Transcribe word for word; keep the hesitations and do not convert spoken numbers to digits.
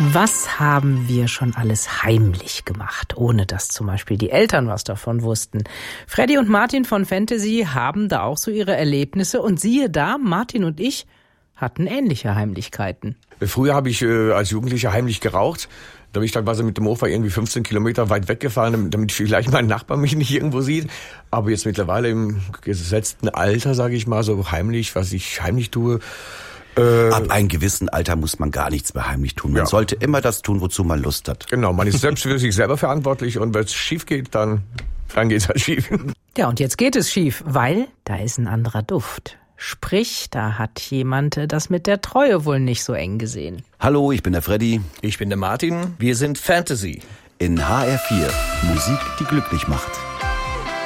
Was haben wir schon alles heimlich gemacht, ohne dass zum Beispiel die Eltern was davon wussten? Freddy und Martin von Fantasy haben da auch so ihre Erlebnisse. Und siehe da, Martin und ich hatten ähnliche Heimlichkeiten. Früher habe ich äh, als Jugendlicher heimlich geraucht. Da bin ich dann quasi mit dem Mofa irgendwie fünfzehn Kilometer weit weggefahren, damit vielleicht mein Nachbar mich nicht irgendwo sieht. Aber jetzt mittlerweile im gesetzten Alter, sage ich mal, so heimlich, was ich heimlich tue. Äh, Ab einem gewissen Alter muss man gar nichts mehr heimlich tun. Man ja. sollte immer das tun, wozu man Lust hat. Genau, man ist selbst für sich selber verantwortlich und wenn es schief geht, dann, dann geht es halt schief. Ja, und jetzt geht es schief, weil da ist ein anderer Duft. Sprich, da hat jemand das mit der Treue wohl nicht so eng gesehen. Hallo, ich bin der Freddy. Ich bin der Martin. Wir sind Fantasy. In H R vier. Musik, die glücklich macht.